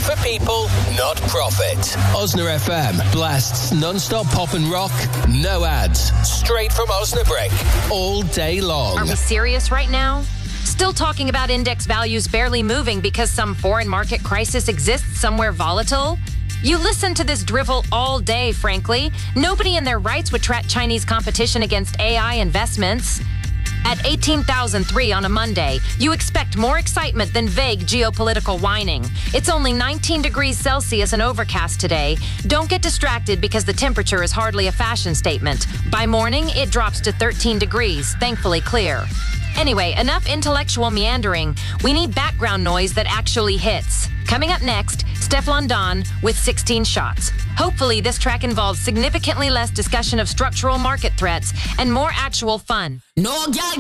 For people, not profit. Osna FM blasts non-stop pop and rock, no ads, straight from Osnabrick, all day long. Are we serious right now? Still talking about index values barely moving because some foreign market crisis exists somewhere volatile? You listen to this drivel all day, frankly. Nobody in their rights would track Chinese competition against AI investments. At 18,003 on a Monday, you expect more excitement than vague geopolitical whining. It's only 19 degrees Celsius and overcast today. Don't get distracted because the temperature is hardly a fashion statement. By morning, it drops to 13 degrees, thankfully clear. Anyway, enough intellectual meandering. We need background noise that actually hits. Coming up next, Stefflon Don with 16 Shots. Hopefully, this track involves significantly less discussion of structural market threats and more actual fun. No girl